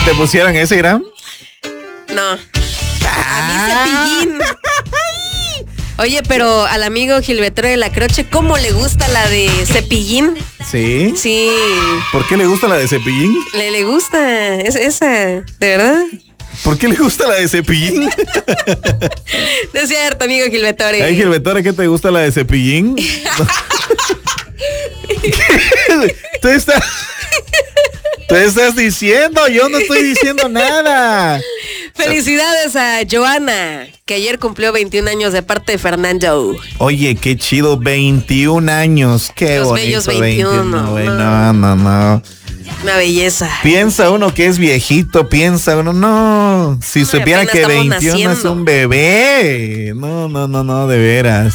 te pusieron ese, Iram? No. A mí Cepillín. Oye, pero al amigo Gilberto de la Croce, ¿cómo le gusta la de Cepillín? ¿Sí? Sí. ¿Por qué le gusta la de Cepillín? Le gusta, esa, ¿de verdad? ¿Por qué le gusta la de Cepillín? No es cierto, amigo Gilberto. Ay, Gilberto, ¿qué te gusta la de Cepillín? Tú estás diciendo, yo no estoy diciendo nada. Felicidades a Joana, que ayer cumplió 21 años de parte de Fernando. Oye, qué chido, 21 años, qué Los bonito. bellos 21. No. Una belleza. Piensa uno que es viejito, piensa uno, no. Si supiera que 21 naciendo. Es un bebé. No, de veras.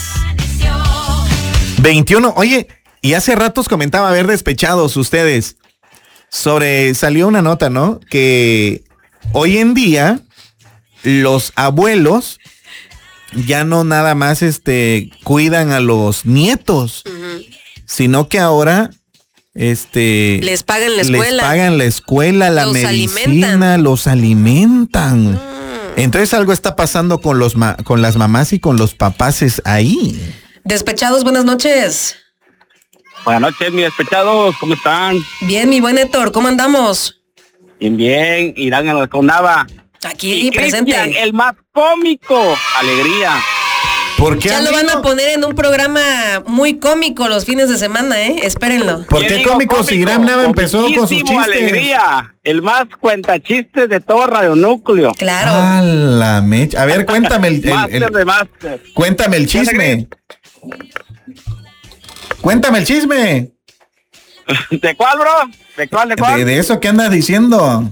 21, oye, y hace ratos comentaba haber despechados ustedes. Salió una nota, ¿no? Que hoy en día los abuelos ya no nada más cuidan a los nietos, sino que ahora les pagan la escuela. Les pagan la escuela, la medicina, los alimentan. Entonces algo está pasando con las mamás y con los papaces ahí. Despechados, buenas noches. Buenas noches, mis despechados, ¿cómo están? Bien, mi buen Héctor, ¿cómo andamos? Bien, Irán Alconaba. Aquí presente. El más cómico, alegría. ¿Por qué, ya amigo? Lo van a poner en un programa muy cómico los fines de semana, Espérenlo. ¿Por qué cómico? Si Iram Nava empezó con sus chistes. Alegría, el más cuentachistes de todo Radio Núcleo. Claro. A la mecha. A ver, cuéntame Master. Cuéntame el chisme. Cuéntame el chisme. ¿De cuál, bro? ¿De cuál? De eso que andas diciendo.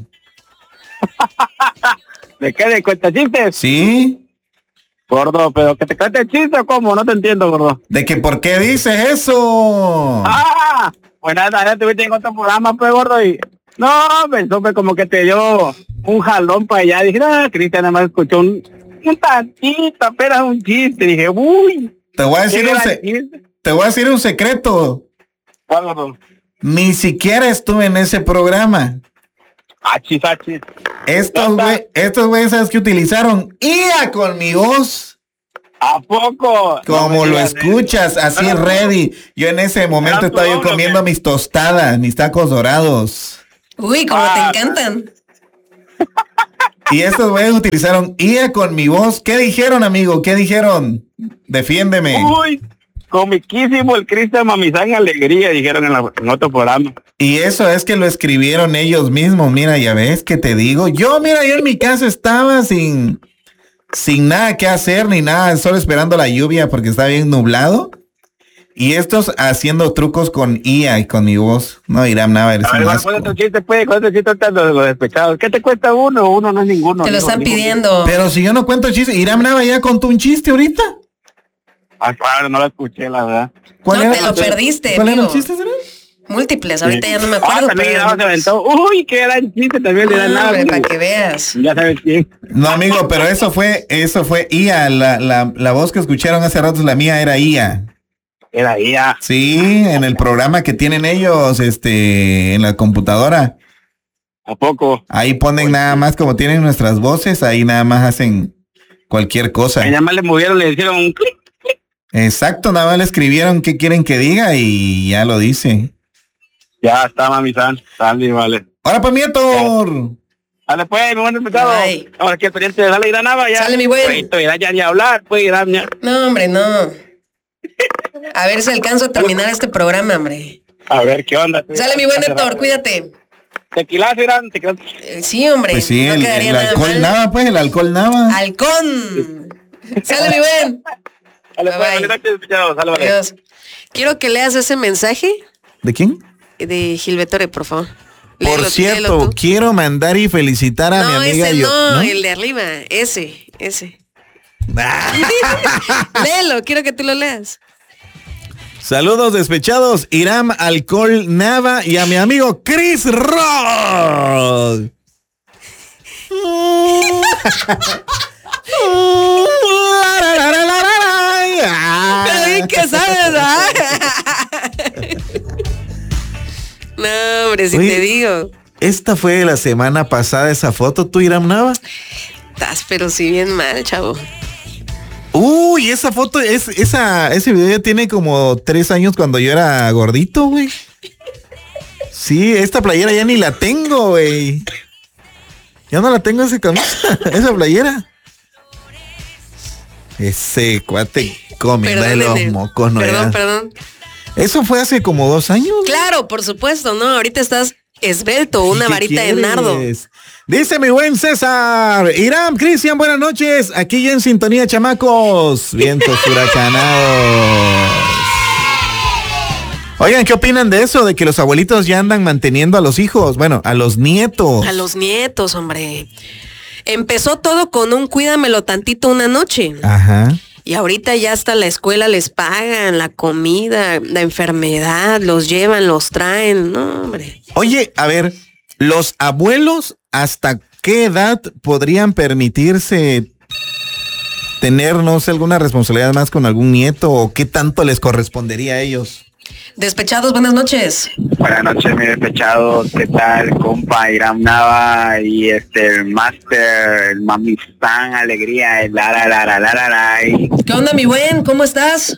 ¿De qué? ¿De cuentachistes? Sí. Gordo, pero que te cuente el chiste o cómo, no te entiendo, gordo. ¿De que por qué dices eso? Pues nada, ya tuviste en otro programa, pues, gordo, y no, pensó que como que te dio un jalón para allá. Dije, Cristian nada más escuchó un tantito, apenas un chiste. Dije, uy. Te voy a decir un secreto. ¿Cuál, gordo? Ni siquiera estuve en ese programa. Achis. Estos güeyes, ¿sabes qué utilizaron? IA con mi voz. ¿A poco? Como lo escuchas, así ready. Yo en ese momento estaba yo comiendo mis tostadas, mis tacos dorados. Uy, como te encantan. Y estos güeyes utilizaron IA con mi voz. ¿Qué dijeron, amigo? ¿Qué dijeron? Defiéndeme. Uy, comiquísimo el Cristian Mamizán Alegría, dijeron en otro programa. Y eso es que lo escribieron ellos mismos. Mira, ya ves que te digo. Yo en mi casa estaba sin nada que hacer ni nada, solo esperando la lluvia porque está bien nublado. Y estos haciendo trucos con IA y con mi voz. No, Iram Nava, eres un asco. ¿Cuál chiste los despechados? ¿Qué te cuesta uno? Uno no es ninguno. Te lo están pidiendo. Pero si yo no cuento chistes, Iram Nava ya contó un chiste ahorita. Claro, no lo escuché, la verdad. ¿Cuál era? Te lo perdiste. ¿Cuál era el chiste, será? Múltiples, ahorita ya no me acuerdo. También se aventó. Uy, qué gran chiste, también le dan nada. Para que veas. Ya sabes quién. No, amigo, pero eso fue IA. La voz que escucharon hace rato, la mía era IA. Era IA. Sí, en el programa que tienen ellos, en la computadora. ¿A poco? Ahí ponen nada más, como tienen nuestras voces, ahí nada más hacen cualquier cosa. Nada más le movieron, le hicieron un clic. Exacto, nada más le escribieron qué quieren que diga y ya lo dice. Ya está, mami San. Sale, vale. Ahora para mí, Héctor. Dale, pues, mi buen invitado. Ahora aquí el pendiente de Dale Irán Nava, ya. Sale, mi buen. Pues, ya ni hablar, pues, Irán, ya. No, hombre, no. A ver si alcanzo a terminar este programa, hombre. A ver, ¿qué onda? Sale, mi buen Héctor, cuídate. Tequila, Irán, tequila. Sí, hombre. Pues sí, no el alcohol nada, pues, el alcohol nada. ¡Halcón! Sale, mi buen. Sale, Adiós. Quiero que leas ese mensaje. ¿De quién? De Gilberto, por favor. Por cierto, quiero mandar y felicitar a mi amiga. Ese no, el de arriba, ese. Léelo, quiero que tú lo leas. Saludos despechados, Iram Alcohol Nava y a mi amigo Chris Rock. Pero bien que sabes, No, hombre, si te digo. Esta fue la semana pasada esa foto, ¿tú, Iram Nava? Estás pero sí bien mal, chavo. Uy, ese video ya tiene como 3 años cuando yo era gordito, güey. Sí, esta playera ya ni la tengo, güey. Ya no la tengo esa camisa, esa playera. Ese cuate comiendo de los mocos, ¿no? Perdón. Eso fue hace como 2 años. Claro, por supuesto, ¿no? Ahorita estás esbelto, una varita de nardo. Dice mi buen César. Iram, Cristian, buenas noches. Aquí ya en sintonía, chamacos. Vientos huracanados. Oigan, ¿qué opinan de eso? De que los abuelitos ya andan manteniendo a los hijos. Bueno, a los nietos. A los nietos, hombre. Empezó todo con un cuídamelo tantito una noche. Ajá. Y ahorita ya hasta la escuela les pagan, la comida, la enfermedad, los llevan, los traen, no, hombre. Oye, a ver, los abuelos, ¿hasta qué edad podrían permitirse tener, no sé, alguna responsabilidad más con algún nieto o qué tanto les correspondería a ellos? Despechados, buenas noches. Buenas noches, mi despechado. ¿Qué tal, compa? Iram Nava y el Master, el Mamistán, Alegría, el la. ¿Qué onda, mi buen? ¿Cómo estás?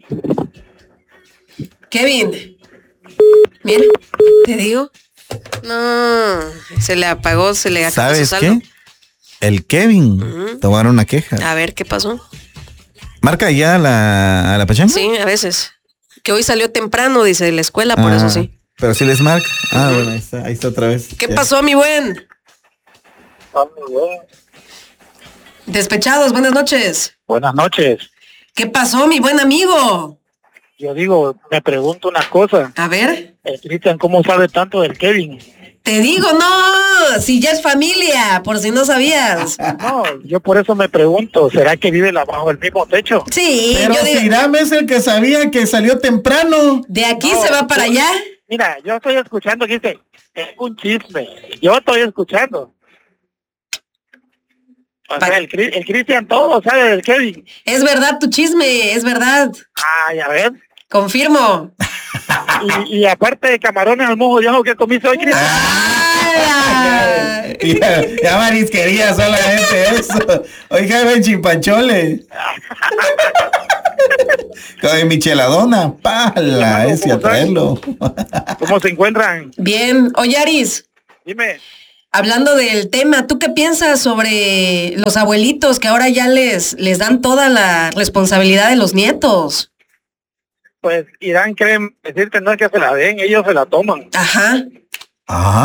Kevin. Mira, te digo. No, se le apagó, se le acabó. ¿Sabes qué? El Kevin te voy a dar una queja. A ver, ¿qué pasó? ¿Marca ya a la pachanga? Sí, a veces. Que hoy salió temprano, dice, de la escuela, por eso sí. Pero sí les marca. Bueno, ahí está otra vez. ¿Qué pasó, mi buen? Despechados, buenas noches. Buenas noches. ¿Qué pasó, mi buen amigo? Yo digo, me pregunto una cosa. A ver. Cristian, ¿cómo sabe tanto del Kevin? Te digo, no, si ya es familia, por si no sabías. No, yo por eso me pregunto, ¿será que vive bajo el mismo techo? Sí, pero yo digo, Iram es el que sabía que salió temprano. de aquí se va para allá. Mira, yo estoy escuchando que dice, es un chisme. Yo estoy escuchando. O sea, el Cristian todo sabe del Kevin. Es verdad tu chisme, es verdad. Ay, a ver. Confirmo. Y aparte de camarones al mojo de ajo que comiste hoy, Cristian. Ya marisquería solamente eso. Oiga, ven chimpanchole. Con micheladona, pala, ese a traerlo. ¿Cómo se encuentran? Bien. Oye, Aris. Dime. Hablando del tema, ¿tú qué piensas sobre los abuelitos que ahora ya les dan toda la responsabilidad de los nietos? Pues Irán creen decirte no es que se la den, ellos se la toman. Ajá.